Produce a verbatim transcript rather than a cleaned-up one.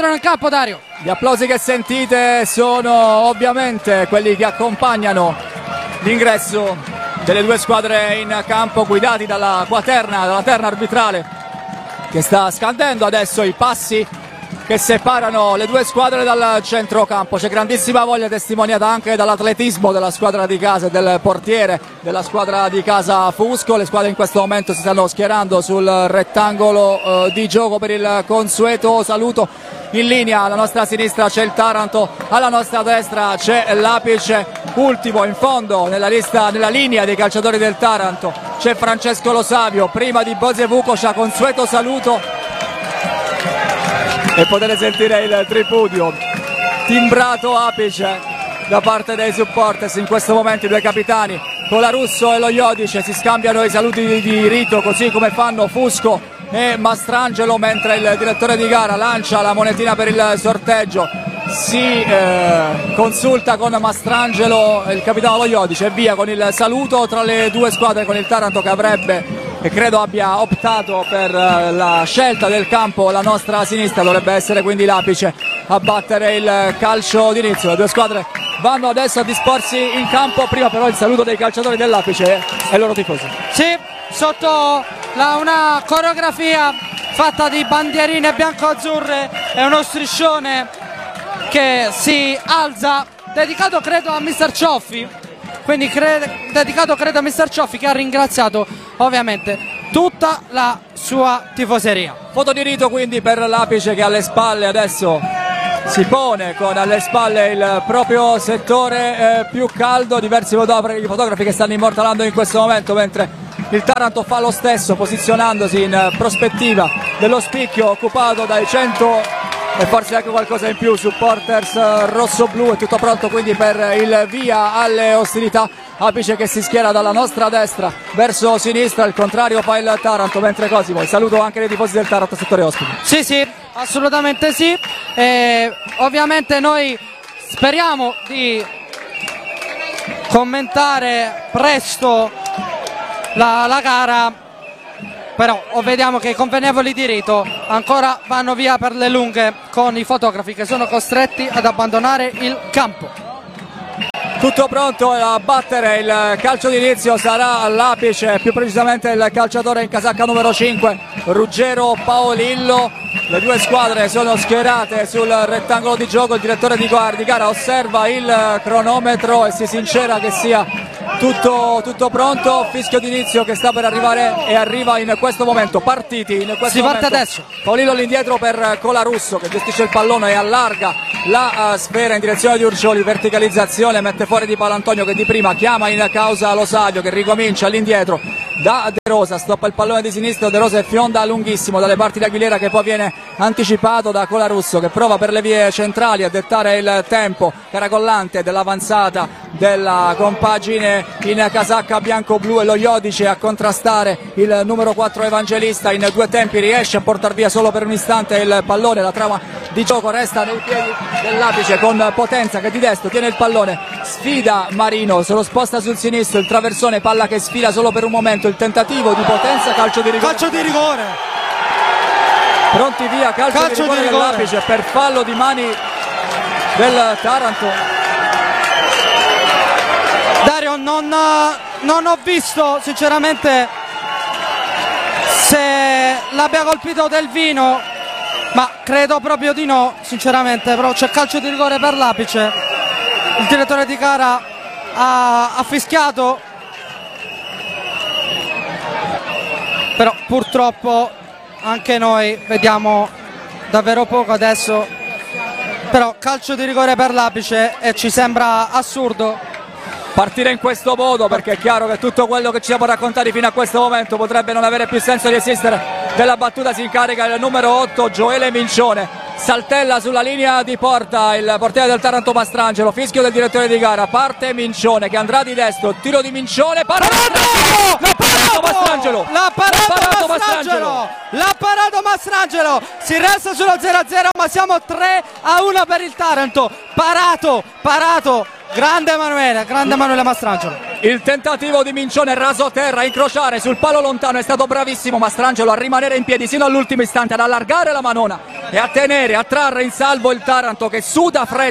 entrano in campo, Dario. Gli applausi che sentite sono ovviamente quelli che accompagnano l'ingresso delle due squadre in campo, guidati dalla quaterna, dalla terna arbitrale, che sta scandendo adesso i passi che separano le due squadre dal centrocampo. C'è grandissima voglia, testimoniata anche dall'atletismo della squadra di casa e del portiere della squadra di casa Fusco. Le squadre in questo momento si stanno schierando sul rettangolo eh, di gioco per il consueto saluto. In linea alla nostra sinistra c'è il Taranto, alla nostra destra c'è l'Apice. Ultimo in fondo nella lista, nella linea dei calciatori del Taranto c'è Francesco Lo Savio, prima di Bose Vukoša. Consueto saluto e potete sentire il tripudio timbrato Apice da parte dei supporters. In questo momento i due capitani, Colarusso e Lo Iodice, si scambiano i saluti di rito, così come fanno Fusco e Mastrangelo, mentre il direttore di gara lancia la monetina per il sorteggio. Si eh, consulta con Mastrangelo il capitano Lo Iodice e via con il saluto tra le due squadre, con il Taranto che avrebbe e credo abbia optato per uh, la scelta del campo. La nostra sinistra dovrebbe essere quindi l'Apice a battere il calcio d'inizio. Le due squadre vanno adesso a disporsi in campo, prima però il saluto dei calciatori dell'Apice e i loro tifosi. Sì, sotto la, una coreografia fatta di bandierine bianco-azzurre e uno striscione che si alza, dedicato credo a mister Cioffi. Quindi cre- dedicato credo a mister Cioffi, che ha ringraziato ovviamente tutta la sua tifoseria. Foto di rito quindi per l'Apice, che alle spalle adesso si pone con alle spalle il proprio settore eh, più caldo. Diversi fotografi, fotografi che stanno immortalando in questo momento, mentre il Taranto fa lo stesso, posizionandosi in prospettiva dello spicchio occupato dai cento e forse anche qualcosa in più supporters rosso-blu. È tutto pronto quindi per il via alle ostilità. Apice che si schiera dalla nostra destra verso sinistra, il contrario fa il Taranto, mentre Cosimo, il saluto anche dei tifosi del Taranto, settore ospiti. Sì sì, assolutamente sì, e ovviamente noi speriamo di commentare presto la, la gara, però vediamo che i convenevoli di rito ancora vanno via per le lunghe, con i fotografi che sono costretti ad abbandonare il campo. Tutto pronto a battere il calcio d'inizio sarà l'Apice, più precisamente il calciatore in casacca numero cinque, Ruggero Paolillo. Le due squadre sono schierate sul rettangolo di gioco. Il direttore di gara osserva il cronometro e si sincera che sia tutto, tutto pronto. Fischio d'inizio che sta per arrivare e arriva in questo momento. Partiti in questo si momento. Parte adesso. Paolillo all'indietro per Colarusso, che gestisce il pallone e allarga la uh, sfera in direzione di Urcioli. Verticalizzazione, mette fuori di Palantonio, che di prima chiama in causa Lo Savio, che ricomincia all'indietro da De Rosa, stoppa il pallone di sinistro De Rosa e fionda lunghissimo dalle parti di Aguilera, che poi viene anticipato da Colarusso, che prova per le vie centrali a dettare il tempo caracollante dell'avanzata della compagine in casacca bianco-blu, e Lo Iodice a contrastare il numero quattro Evangelista. In due tempi riesce a portare via solo per un istante il pallone. La trama di gioco resta nei piedi dell'Apice, con Potenza che di destro tiene il pallone, sfida Marino, se lo sposta sul sinistro, il traversone, palla che sfila solo per un momento. Il tentativo di Potenza, calcio di rigore. Calcio di rigore. Pronti via, calcio, calcio di rigore, di rigore dell'Apice per fallo di mani del Taranto. Dario, non, non ho visto sinceramente se l'abbia colpito Del Vino, ma credo proprio di no, sinceramente. Però c'è calcio di rigore per l'Apice. Il direttore di gara ha, ha fischiato, però purtroppo anche noi vediamo davvero poco adesso. Però calcio di rigore per l'Apice, e ci sembra assurdo partire in questo modo, perché è chiaro che tutto quello che ci siamo raccontati fino a questo momento potrebbe non avere più senso di esistere. Della battuta si incarica il numero otto Gioele Mincione, saltella sulla linea di porta il portiere del Taranto Mastrangelo. Fischio del direttore di gara, parte Mincione che andrà di destro, tiro di Mincione, parato Mastrangelo, l'ha parato Mastrangelo, l'ha parato Mastrangelo, si resta sullo zero a zero, ma siamo tre a uno per il Taranto. Parato, parato, grande Emanuele, grande Emanuele Mastrangelo. Il tentativo di Mincione, raso a terra, a incrociare sul palo lontano, è stato bravissimo Mastrangelo a rimanere in piedi sino all'ultimo istante, ad allargare la manona e a tenere, a trarre in salvo il Taranto che suda freddo.